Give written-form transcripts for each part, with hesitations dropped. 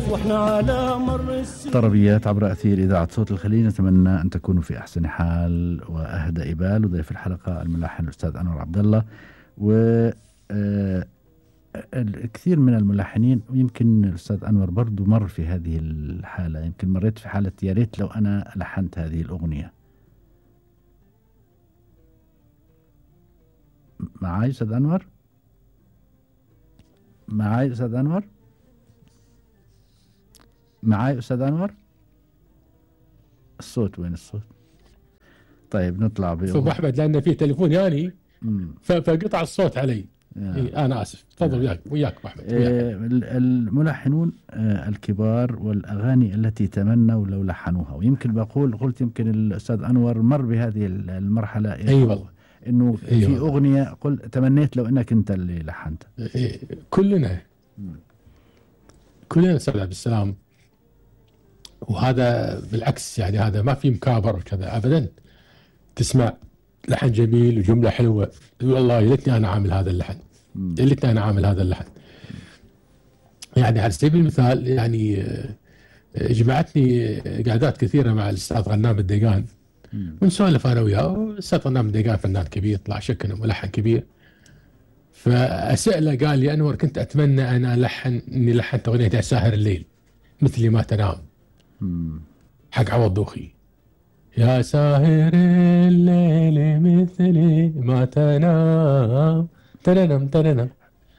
واحنا على مر السنين. طربيات عبر أثير إذاعة صوت الخليج، نتمنى أن تكونوا في أحسن حال وأهدى إبال. وضيف الحلقة الملحن الأستاذ أنور عبد الله. و الكثير من الملحنين، ويمكن الأستاذ أنور برضو مر في هذه الحالة، يمكن مريت في حالة يا ريت لو أنا لحنت هذه الأغنية. معاي أستاذ أنور؟ معاي أستاذ أنور؟ معاي أستاذ أنور؟ الصوت وين الصوت؟ طيب نطلع أبو أحمد لأن في تليفون ياني فقطع الصوت علي. إيه أنا آسف. تفضل وياك أبو أحمد. الملحنون الكبار والأغاني التي تمنوا لو لحنوها، ويمكن قلت يمكن الأستاذ أنور مر بهذه المرحلة. أيوة. إنه في أغنية تمنيت لو إنك أنت اللي لحنتها. كلنا أستاذ عبد السلام. وهذا بالعكس يعني هذا ما في مكابر وكذا أبدا. تسمع لحن جميل وجملة حلوة تقول الله يا ليتني أنا عامل هذا اللحن، يا ليتني أنا عامل هذا اللحن. يعني على سبيل المثال يعني جمعتني قعدات كثيرة مع الأستاذ غنام الديقان ونسولف أنا وياه. الأستاذ غنام الديقان فنان كبير، طلع شك إنه ملحن كبير. فأسأله قال لي أنور كنت أتمنى أنا إني لحنت أغنية يا ساهر الليل مثلي ما تنام حق عوض دوخي. يا ساهر الليل مثلي ما تنام تنام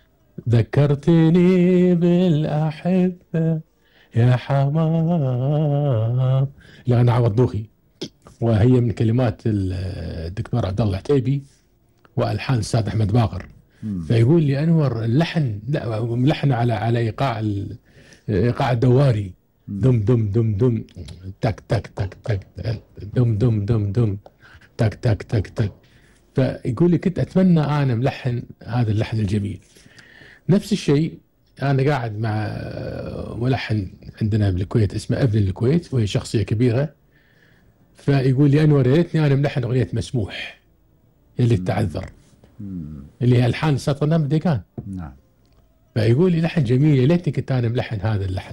ذكرتني بالأحبة يا حمام. لأن عوض دوخي، وهي من كلمات الدكتور عبد الله الحتيبي وألحان الأستاذ أحمد باقر. فيقول لي أنور اللحن لا ملحن على إيقاع الدواري، دم دم دم دم تك تك تك تك دم دم دم دم تك تك تك تك. فيقول لي كنت أتمنى أنا ملحن هذا اللحن الجميل. نفس الشيء أنا قاعد مع ملحن عندنا بالكويت اسمه ابن الكويت، وهي شخصية كبيرة. فيقول لي أنور يا ريتني أنا ملحن أغنية مسموح اللي تعذر اللي هي ألحان الأستاذ غنام الديقان. نعم. فيقول لي لحن جميل يا ليتني كنت أنا ملحن هذا اللحن.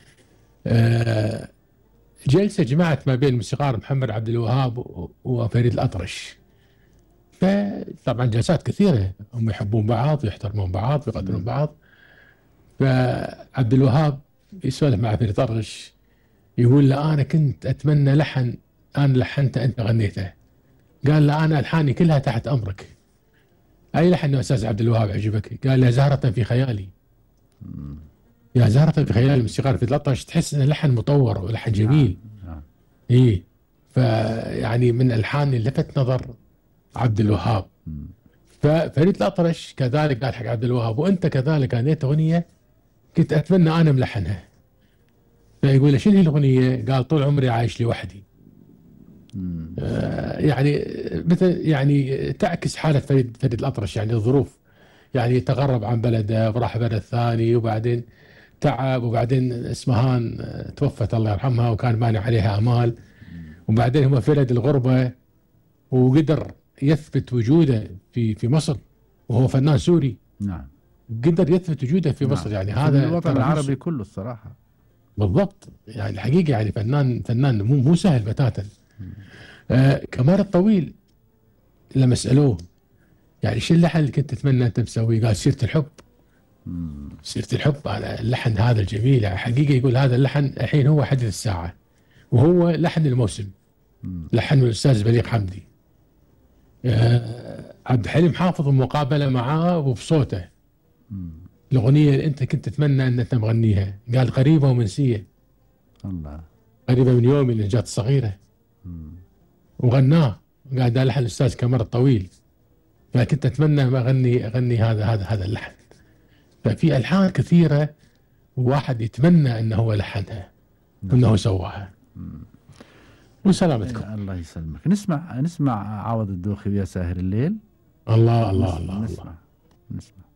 جلسة جمعت ما بين الموسيقار محمد عبد الوهاب وفريد الأطرش. فطبعا جلسات كثيرة، هم يحبون بعض ويحترمون بعض ويقدرون بعض. فعبد الوهاب يسولف مع فريد الأطرش يقول له أنا كنت أتمنى لحن أنا لحنته أنت غنيته. قال له أنا ألحاني كلها تحت أمرك. أي لحن يا أستاذ عبد الوهاب عجبك؟ قال له زهرة في خيالي. يا زهرة في خيال الموسيقار في 13 تحس انه لحن مطور ولحن جميل. ايه فيعني من الالحان اللي لفت نظر عبد الوهاب. ففريد الأطرش كذلك قال حق عبد الوهاب وانت كذلك غنيت اغنيه كنت اتمنى انا ملحنها. فيقول له شنو هي الاغنيه؟ قال طول عمري عايش لوحدي. يعني مثل يعني تعكس حاله فريد الأطرش، يعني الظروف، يعني تغرب عن بلده وراح بلد ثاني وبعدين تعب وبعدين اسمهان توفت الله يرحمها وكان باني عليها امال، وبعدين هو في بلد الغربه وقدر يثبت وجوده في مصر وهو فنان سوري. نعم. قدر يثبت وجوده في مصر. يعني هذا الوطن العربي كله الصراحه. بالضبط. يعني الحقيقه يعني فنان مو سهل بتاتا. كمال الطويل لما سالوه يعني شو اللحن اللي كنت تتمنى انت تسويه؟ قال سيرة الحب. سيرة الحب على اللحن هذا الجميل. يعني حقيقة يقول هذا اللحن الحين هو حدث الساعة وهو لحن الموسم. لحن الأستاذ بليغ حمدي. عبد الحليم حافظ مقابلة معاه وبصوته. الأغنية اللي أنت كنت تتمنى أن أنت مغنيها قال قريبة ومنسية. الله. قريبة من يومي اللي جات الصغيرة. وغناه قال ده لحن الأستاذ كمال الطويل. فكنت أتمنى ما أغني هذا اللحن. ففي ألحان كثيرة واحد يتمنى أنه هو لحنها وأنه سواها. وسلامتكم. الله يسلمك. نسمع عوض الدوخي ويا ساهر الليل. الله الله الله, الله. نسمع